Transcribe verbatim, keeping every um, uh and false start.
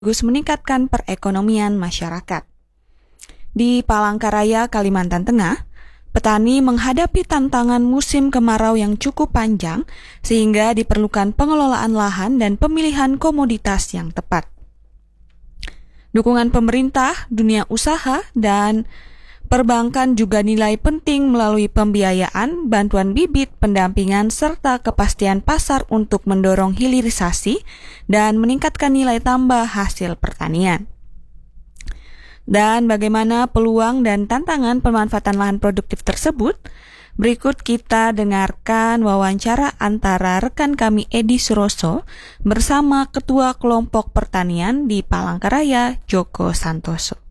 sekaligus meningkatkan perekonomian masyarakat. Di Palangkaraya, Kalimantan Tengah, petani menghadapi tantangan musim kemarau yang cukup panjang sehingga diperlukan pengelolaan lahan dan pemilihan komoditas yang tepat. Dukungan pemerintah, dunia usaha, dan perbankan juga nilai penting melalui pembiayaan, bantuan bibit, pendampingan, serta kepastian pasar untuk mendorong hilirisasi dan meningkatkan nilai tambah hasil pertanian. Dan bagaimana peluang dan tantangan pemanfaatan lahan produktif tersebut? Berikut kita dengarkan wawancara antara rekan kami Edi Suroso bersama Ketua Kelompok Pertanian di Palangkaraya, Joko Santoso.